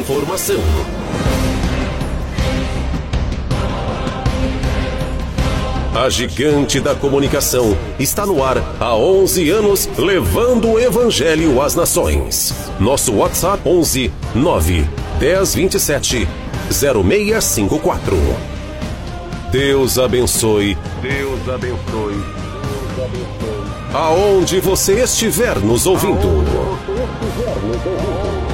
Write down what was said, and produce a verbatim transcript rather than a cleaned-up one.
Informação. A gigante da comunicação está no ar há onze anos, levando o evangelho às nações. Nosso WhatsApp onze nove dez vinte e sete zero seis cinco quatro. Deus abençoe. Deus abençoe. Deus abençoe. Aonde você estiver nos ouvindo. Aonde você estiver nos ouvindo.